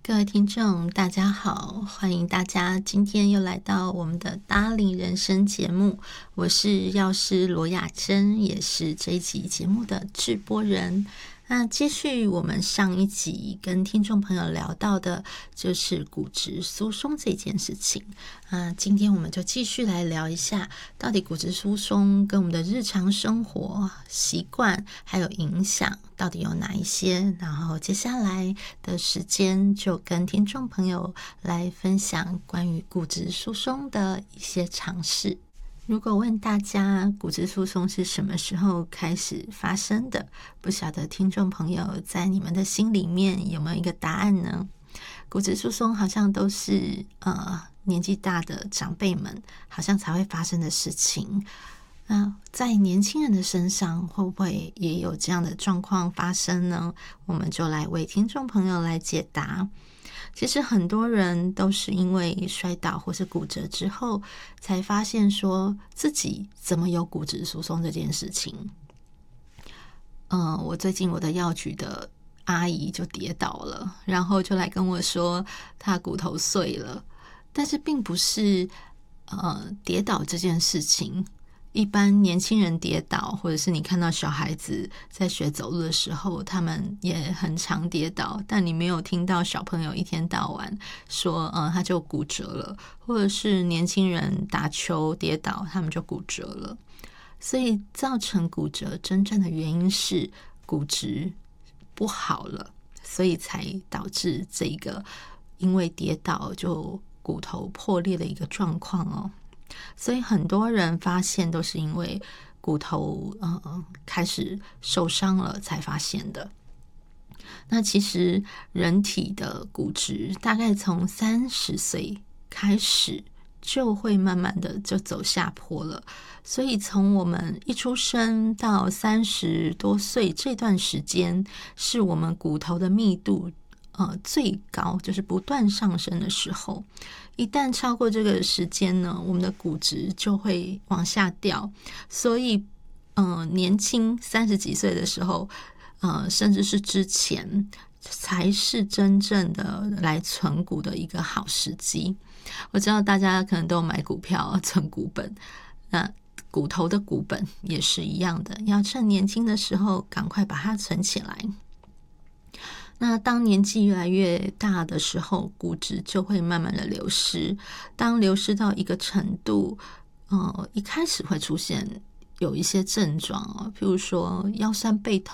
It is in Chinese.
各位听众大家好，欢迎大家今天又来到我们的搭理人生节目，我是药师罗雅珍，也是这一集节目的制播人。那继续我们上一集跟听众朋友聊到的就是骨质疏松这件事情。今天我们就继续来聊一下，到底骨质疏松跟我们的日常生活习惯还有影响到底有哪一些，然后接下来的时间就跟听众朋友来分享关于骨质疏松的一些尝试。如果问大家骨质疏松是什么时候开始发生的，不晓得听众朋友在你们的心里面有没有一个答案呢？骨质疏松好像都是年纪大的长辈们好像才会发生的事情。那在年轻人的身上会不会也有这样的状况发生呢？我们就来为听众朋友来解答。其实很多人都是因为摔倒或是骨折之后才发现说自己怎么有骨质疏松这件事情。我最近我的药局的阿姨就跌倒了，然后就来跟我说她骨头碎了，但是并不是跌倒这件事情。一般年轻人跌倒，或者是你看到小孩子在学走路的时候，他们也很常跌倒，但你没有听到小朋友一天到晚说他就骨折了，或者是年轻人打球跌倒他们就骨折了。所以造成骨折真正的原因是骨质不好了，所以才导致这个因为跌倒就骨头破裂的一个状况哦。所以很多人发现都是因为骨头开始受伤了才发现的。那其实人体的骨质大概从30岁开始就会慢慢的就走下坡了，所以从我们一出生到30多岁这段时间是我们骨头的密度最高，就是不断上升的时候。一旦超过这个时间呢，我们的骨质就会往下掉。所以年轻30几岁的时候甚至是之前才是真正的来存股的一个好时机。我知道大家可能都有买股票存股本，那骨头的股本也是一样的，要趁年轻的时候赶快把它存起来。那当年纪越来越大的时候，骨质就会慢慢的流失。当流失到一个程度，一开始会出现有一些症状譬如说腰酸背